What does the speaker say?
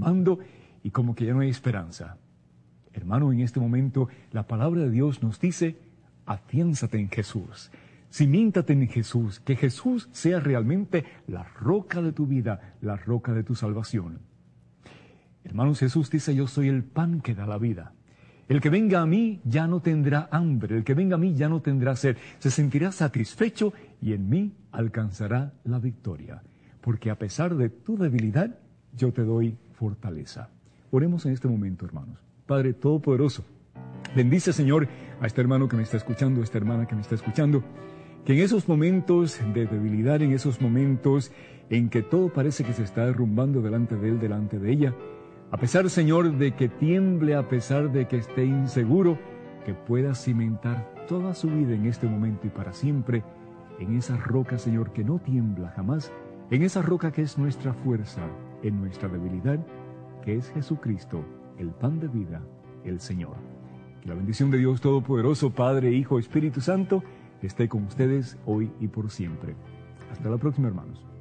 derramando y como que ya no hay esperanza. Hermano, en este momento la palabra de Dios nos dice, afiánzate en Jesús, cimiéntate en Jesús, que Jesús sea realmente la roca de tu vida, la roca de tu salvación. Hermanos, Jesús dice, yo soy el pan que da la vida. El que venga a mí ya no tendrá hambre, el que venga a mí ya no tendrá sed, se sentirá satisfecho y en mí alcanzará la victoria. Porque a pesar de tu debilidad, yo te doy fortaleza. Oremos en este momento, hermanos. Padre Todopoderoso, bendice, Señor, a este hermano que me está escuchando, a esta hermana que me está escuchando, que en esos momentos de debilidad, en esos momentos en que todo parece que se está derrumbando delante de él, delante de ella, a pesar, Señor, de que tiemble, a pesar de que esté inseguro, que pueda cimentar toda su vida en este momento y para siempre en esa roca, Señor, que no tiembla jamás, en esa roca que es nuestra fuerza, en nuestra debilidad, que es Jesucristo, el pan de vida, el Señor. Que la bendición de Dios Todopoderoso, Padre, Hijo, Espíritu Santo, esté con ustedes hoy y por siempre. Hasta la próxima, hermanos.